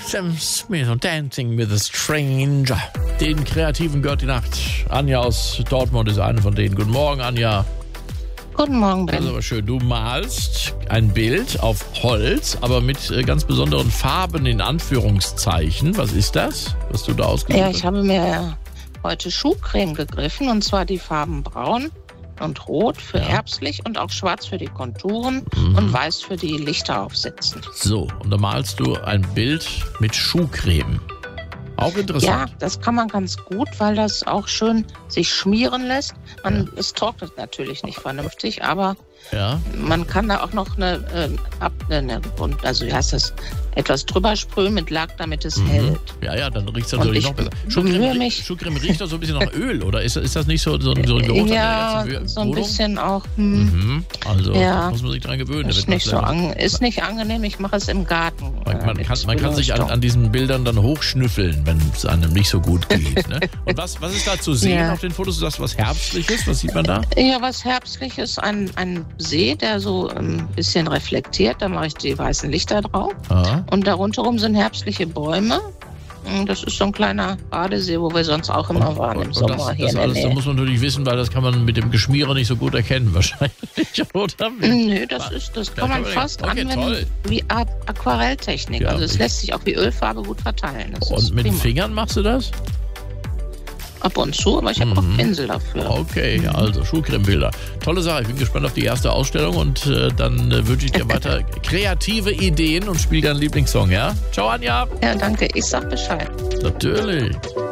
Sam Smith und Dancing with a Stranger. Den Kreativen gehört die Nacht. Anja aus Dortmund ist eine von denen. Guten Morgen, Anja. Guten Morgen, Ben. Das ist aber schön. Du malst ein Bild auf Holz, aber mit ganz besonderen Farben in Anführungszeichen. Was ist das, was du da ausgesucht hast? Ja, ich habe mir heute Schuhcreme gegriffen, und zwar die Farben Braun und Rot für herbstlich und auch Schwarz für die Konturen und Weiß für die Lichter aufsetzen. So, und da malst du ein Bild mit Schuhcreme. Auch interessant. Ja, das kann man ganz gut, weil das auch schön sich schmieren lässt. Es trocknet natürlich nicht vernünftig, aber man kann da auch noch etwas drüber sprühen mit Lack, damit es hält. Ja, dann riecht es natürlich noch besser. Schuhcreme riecht doch so ein bisschen nach Öl, oder ist das nicht so ein Geruch? Ja, so ein bisschen auch. Also muss man sich dran gewöhnen. Ist nicht angenehm, ich mache es im Garten. Man kann sich an diesen Bildern dann hochschnüffeln, wenn es einem nicht so gut geht. Ne? Und was ist da zu sehen auf den Fotos? Ist das was Herbstliches? Was sieht man da? Ja, was Herbstliches, ein See, der so ein bisschen reflektiert. Da mache ich die weißen Lichter drauf. Aha. Und darunter sind herbstliche Bäume. Das ist so ein kleiner Badesee, wo wir sonst auch immer waren im Sommer hier in der Nähe. Das muss man natürlich wissen, weil das kann man mit dem Geschmiere nicht so gut erkennen wahrscheinlich. Oder? Nö, das kann man fast anwenden wie Aquarelltechnik. Ja, also es lässt sich auch wie Ölfarbe gut verteilen. Und mit den Fingern machst du das? Ab und zu, aber ich habe auch Pinsel dafür. Okay, also Schuhcremebilder. Tolle Sache, ich bin gespannt auf die erste Ausstellung und dann wünsche ich dir weiter kreative Ideen und spiel deinen Lieblingssong, ja? Ciao, Anja. Ja, danke, ich sag Bescheid. Natürlich.